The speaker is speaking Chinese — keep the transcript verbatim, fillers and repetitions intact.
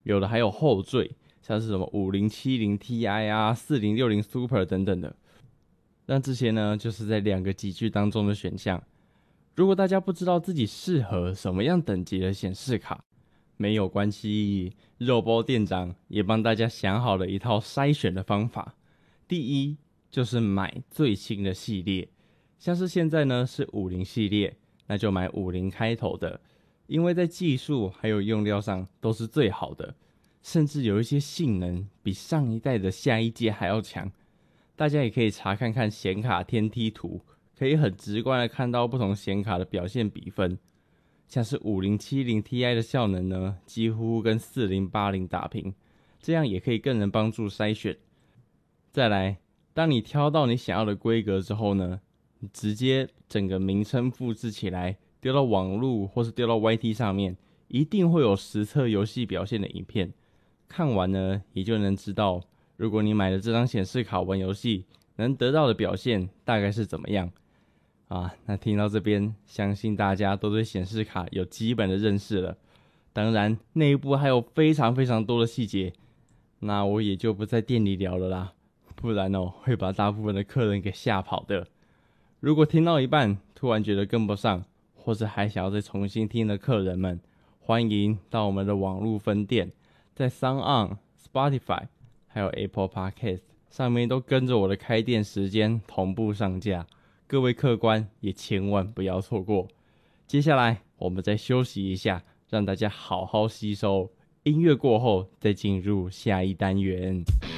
有的还有后缀，像是什么五零七零 Ti 啊、四零六零 Super 等等的。那这些呢，就是在两个级距当中的选项。如果大家不知道自己适合什么样等级的显示卡，没有关系，肉包店长也帮大家想好了一套筛选的方法。第一，就是买最新的系列，像是现在呢是五零系列，那就买五零开头的，因为在技术还有用料上都是最好的，甚至有一些性能比上一代的下一阶还要强。大家也可以查看看显卡天梯图，可以很直观的看到不同显卡的表现比分。像是五零七零 Ti 的效能呢，几乎跟四零八零打平，这样也可以更能帮助筛选。再来，当你挑到你想要的规格之后呢，你直接整个名称复制起来，丢到网路或是丢到 Y T 上面，一定会有实测游戏表现的影片。看完呢，也就能知道，如果你买了这张显示卡玩游戏，能得到的表现大概是怎么样。啊，那听到这边，相信大家都对显示卡有基本的认识了。当然，内部还有非常非常多的细节，那我也就不在店里聊了啦，不然哦会把大部分的客人给吓跑的。如果听到一半突然觉得跟不上，或是还想要再重新听的客人们，欢迎到我们的网络分店，在 SoundOn、Spotify 还有 Apple Podcast 上面都跟着我的开店时间同步上架。各位客官也千万不要错过。接下来我们再休息一下，让大家好好吸收。音乐过后再进入下一单元。